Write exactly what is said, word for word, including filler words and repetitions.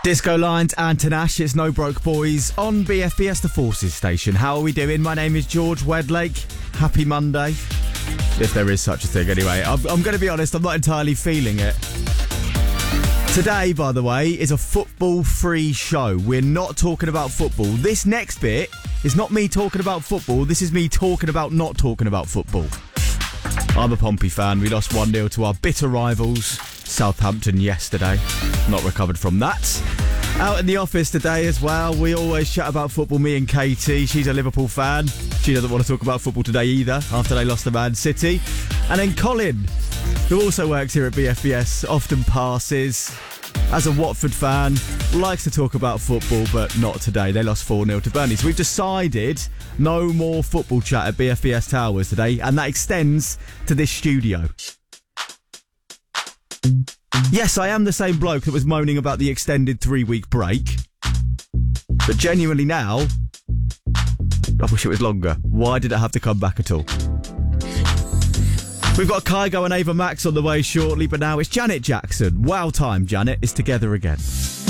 Disco Lines and Tanash, it's No Broke Boys on B F B S The Forces station. How are we doing? My name is George Wedlake. Happy Monday. If there is such a thing, anyway. I'm, I'm going to be honest, I'm not entirely feeling it. Today, by the way, is a football-free show. We're not talking about football. This next bit is not me talking about football. This is me talking about not talking about football. I'm a Pompey fan. We lost one nil to our bitter rivals, Southampton, yesterday. Not recovered from that. Out in the office today as well, we always chat about football, me and Katie. She's a Liverpool fan. She doesn't want to talk about football today either, after they lost to Man City. And then Colin, who also works here at B F B S, often passes as a Watford fan, likes to talk about football, but not today. They lost four nil to Burnley. So we've decided no more football chat at B F B S Towers today, and that extends to this studio. Yes, I am the same bloke that was moaning about the extended three-week break. But genuinely now, I wish it was longer. Why did it have to come back at all? We've got Kygo and Ava Max on the way shortly, but now it's Janet Jackson. Wow time, Janet is together again.